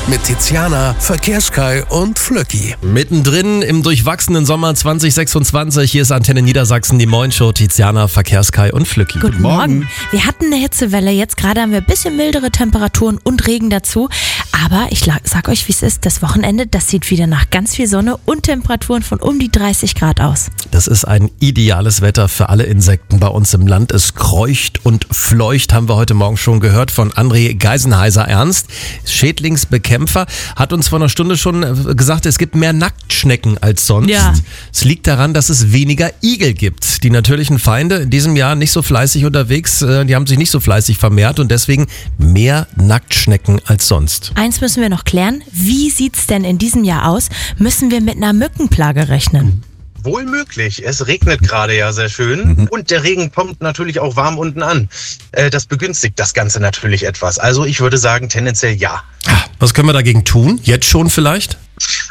mit Tiziana, Verkehrskai und Flöcki. Mittendrin im durchwachsenen Sommer 2026, hier ist Antenne Niedersachsen, die Moin-Show, Tiziana, Verkehrskai und Flöcki. Guten Morgen. Wir hatten eine Hitzewelle, jetzt gerade haben wir ein bisschen mildere Temperaturen und Regen dazu. Aber ich sag euch, wie es ist, das Wochenende, das sieht wieder nach ganz viel Sonne und Temperaturen von um die 30 Grad aus. Das ist ein ideales Wetter für alle Insekten bei uns im Land. Es kreucht und fleucht, haben wir heute Morgen schon gehört von André Geisenheiser-Ernst, Schädlingsbekämpfer, hat uns vor einer Stunde schon gesagt, es gibt mehr Nacktschnecken als sonst. Ja. Es liegt daran, dass es weniger Igel gibt. Die natürlichen Feinde in diesem Jahr nicht so fleißig unterwegs, die haben sich nicht so fleißig vermehrt und deswegen mehr Nacktschnecken als sonst. Eins müssen wir noch klären, wie sieht's denn in diesem Jahr aus? Müssen wir mit einer Mückenplage rechnen? Wohl möglich. Es regnet gerade ja sehr schön und der Regen kommt natürlich auch warm unten an. Das begünstigt das Ganze natürlich etwas. Also ich würde sagen tendenziell ja. Was können wir dagegen tun? Jetzt schon vielleicht?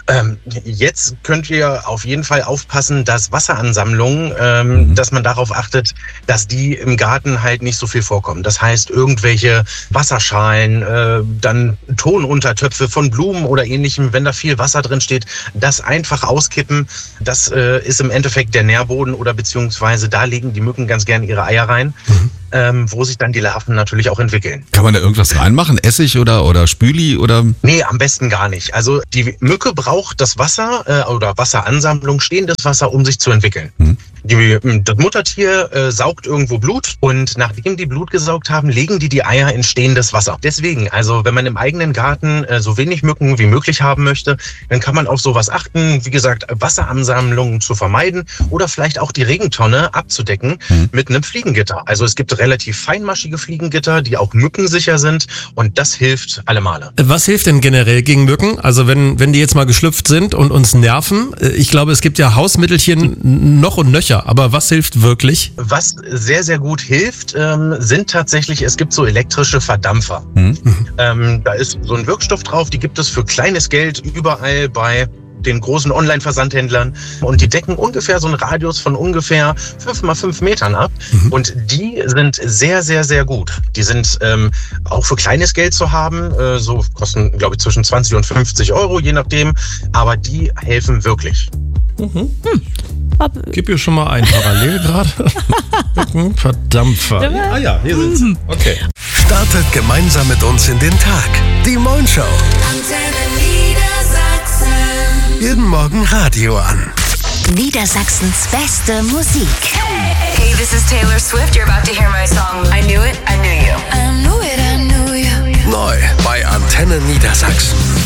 Jetzt könnt ihr auf jeden Fall aufpassen, dass Wasseransammlungen, dass man darauf achtet, dass die im Garten halt nicht so viel vorkommen. Das heißt, irgendwelche Wasserschalen, dann Tonuntertöpfe von Blumen oder ähnlichem, wenn da viel Wasser drin steht, das einfach auskippen. Das ist im Endeffekt der Nährboden oder beziehungsweise da legen die Mücken ganz gerne ihre Eier rein, wo sich dann die Larven natürlich auch entwickeln. Kann man da irgendwas reinmachen? Essig oder Spüli oder? Nee, am besten gar nicht. Also die Mücke braucht das Wasser oder Wasseransammlung, stehendes Wasser, um sich zu entwickeln. Das Muttertier saugt irgendwo Blut und nachdem die Blut gesaugt haben, legen die Eier in stehendes Wasser. Deswegen, also wenn man im eigenen Garten so wenig Mücken wie möglich haben möchte, dann kann man auf sowas achten, wie gesagt, Wasseransammlungen zu vermeiden oder vielleicht auch die Regentonne abzudecken mit einem Fliegengitter. Also es gibt relativ feinmaschige Fliegengitter, die auch mückensicher sind und das hilft alle Male. Was hilft denn generell gegen Mücken? Also wenn die jetzt mal geschlüpft sind und uns nerven, ich glaube, es gibt ja Hausmittelchen noch und nöcher, aber was hilft wirklich? Was sehr, sehr gut hilft, sind tatsächlich, es gibt so elektrische Verdampfer. Da ist so ein Wirkstoff drauf, die gibt es für kleines Geld überall bei den großen Online-Versandhändlern und die decken ungefähr so einen Radius von ungefähr 5x5 Metern ab und die sind sehr, sehr, sehr gut. Die sind auch für kleines Geld zu haben, so kosten, glaube ich, zwischen 20 und 50 Euro, je nachdem, aber die helfen wirklich. Gib hier schon mal ein parallel gerade. Verdampfer. Ah ja, hier sind sie. Okay. Startet gemeinsam mit uns in den Tag. Die Moin-Show. Jeden Morgen Radio an. Niedersachsens beste Musik. Hey, this is Taylor Swift. You're about to hear my song. I Knew It, I Knew You. I knew it, I knew you. Neu bei Antenne Niedersachsen.